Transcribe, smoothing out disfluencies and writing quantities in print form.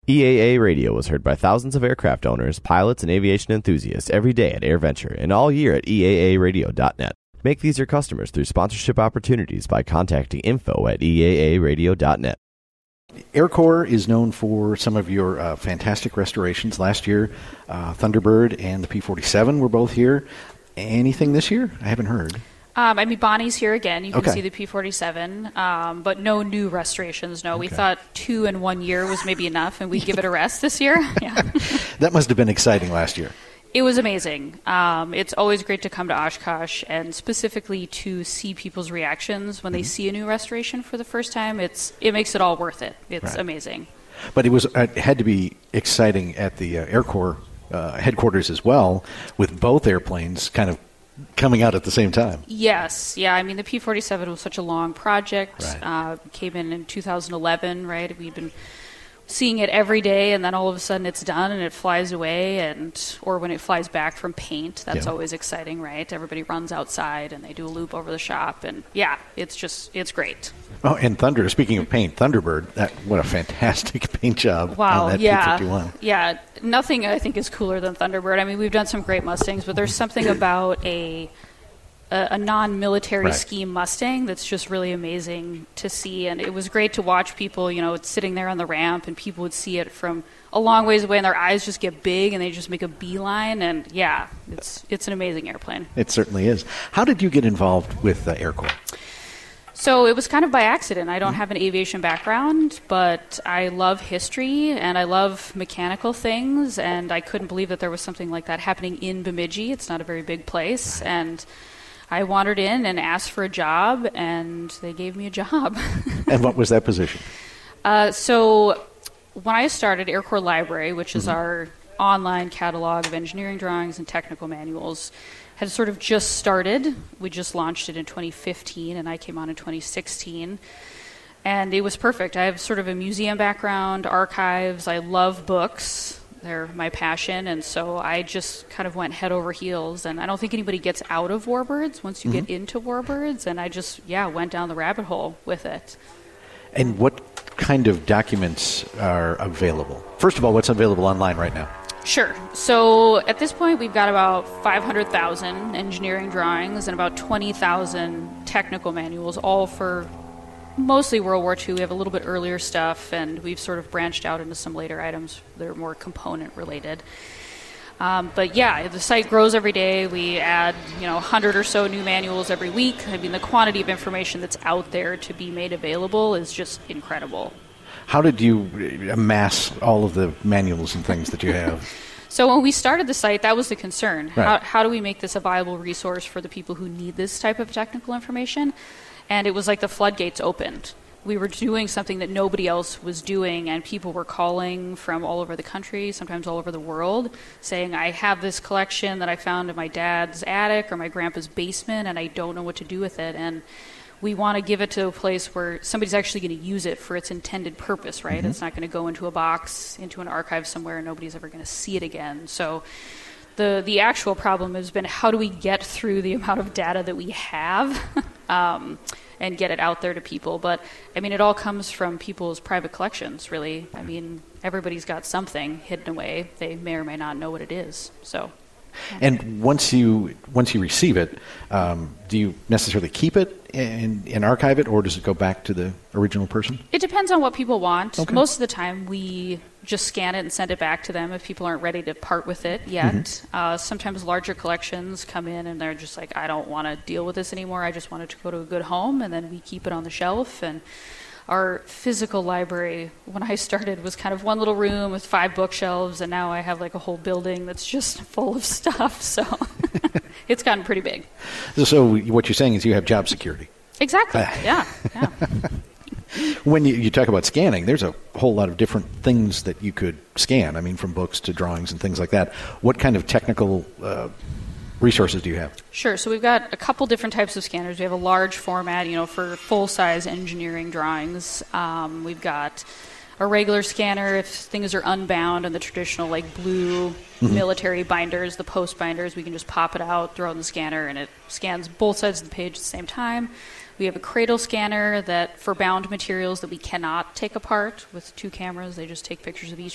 EAA Radio was heard by thousands of aircraft owners, pilots, and aviation enthusiasts every day at AirVenture and all year at EAAradio.net. Make these your customers through sponsorship opportunities by contacting info@EAAradio.net. AirCorps is known for some of your fantastic restorations. Last year, Thunderbird and the P-47 were both here. Anything this year? I haven't heard. Bonnie's here again. You can see the P-47, but no new restorations. No, we thought 2 in 1 year was maybe enough, and we'd give it a rest this year. Yeah. That must have been exciting last year. It was amazing. It's always great to come to Oshkosh and specifically to see people's reactions when they see a new restoration for the first time. It makes it all worth it. It's amazing. But it had to be exciting at the Air Corps headquarters as well, with both airplanes kind of coming out at the same time. Yes. Yeah, I mean, the P-47 was such a long project. Came in 2011, right? We've been seeing it every day, and then all of a sudden it's done and it flies away, or when it flies back from paint, that's always exciting, right? Everybody runs outside and they do a loop over the shop, and it's great. Oh, and speaking of paint, Thunderbird, what a fantastic paint job on that P-51. Yeah, nothing I think is cooler than Thunderbird. I mean, we've done some great Mustangs, but there's something about a non-military scheme Mustang that's just really amazing to see. And it was great to watch people, it's sitting there on the ramp, and people would see it from a long ways away, and their eyes just get big, and they just make a beeline. And, it's an amazing airplane. It certainly is. How did you get involved with Air Corps? So it was kind of by accident. I don't have an aviation background, but I love history, and I love mechanical things, and I couldn't believe that there was something like that happening in Bemidji. It's not a very big place, and I wandered in and asked for a job, and they gave me a job. And what was that position? So when I started, Air Corps Library, which is our online catalog of engineering drawings and technical manuals, had sort of just started. We just launched it in 2015, and I came on in 2016. And it was perfect. I have sort of a museum background, archives. I love books. They're my passion, and so I just kind of went head over heels. And I don't think anybody gets out of warbirds once you get into warbirds, and I just, went down the rabbit hole with it. And what kind of documents are available? First of all, what's available online right now? Sure. So at this point, we've got about 500,000 engineering drawings and about 20,000 technical manuals, all for mostly World War II. We have a little bit earlier stuff, and we've sort of branched out into some later items that are more component related. But the site grows every day. We add 100 or so new manuals every week. I mean, the quantity of information that's out there to be made available is just incredible. How did you amass all of the manuals and things that you have? So when we started the site, that was the concern. Right. How do we make this a viable resource for the people who need this type of technical information? And it was like the floodgates opened. We were doing something that nobody else was doing, and people were calling from all over the country, sometimes all over the world, saying, I have this collection that I found in my dad's attic or my grandpa's basement, and I don't know what to do with it. And we want to give it to a place where somebody's actually going to use it for its intended purpose, right? It's not going to go into a box, into an archive somewhere, and nobody's ever going to see it again. So the actual problem has been, how do we get through the amount of data that we have and get it out there to people? But, I mean, it all comes from people's private collections, really. I mean, everybody's got something hidden away. They may or may not know what it is. So. And once you receive it, do you necessarily keep it and archive it, or does it go back to the original person? It depends on what people want. Okay. Most of the time, we just scan it and send it back to them if people aren't ready to part with it yet. Sometimes larger collections come in and they're just like, I don't want to deal with this anymore. I just want it to go to a good home, and then we keep it on the shelf. And our physical library, when I started, was kind of one little room with 5 bookshelves, and now I have like a whole building that's just full of stuff. So it's gotten pretty big. So what you're saying is you have job security. Exactly. Yeah. When you talk about scanning, there's a whole lot of different things that you could scan. I mean, from books to drawings and things like that. What kind of technical resources do you have? Sure. So we've got a couple different types of scanners. We have a large format, for full-size engineering drawings. We've got a regular scanner if things are unbound, and the traditional blue military binders, the post binders, we can just pop it out, throw it in the scanner, and it scans both sides of the page at the same time. We have a cradle scanner that for bound materials that we cannot take apart with 2 cameras. They just take pictures of each